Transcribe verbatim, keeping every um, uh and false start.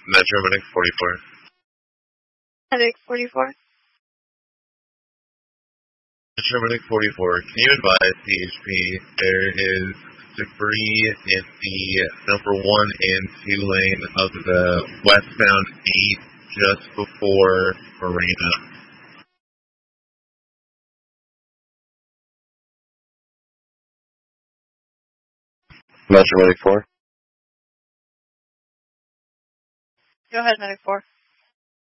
Metro Medic forty-four. Medic forty-four. Metro Medic forty-four, can you advise C H P there is debris in the number one and two lane of the westbound eight just before Marina? Metro Medic four. Go ahead, Medic four.